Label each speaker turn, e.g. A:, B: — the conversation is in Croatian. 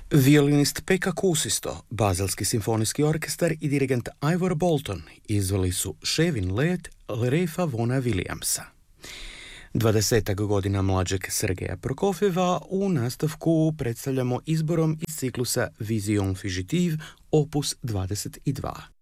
A: Violinist Pekka Kuusisto, Bazelski simfonijski orkestar i dirigent Ivor Bolton izveli su Ševin let Ralpha Vaughna Williamsa. 20 godina mlađeg Sergeja Prokofjeva u nastavku predstavljamo izborom iz ciklusa Vision Fugitive opus 22.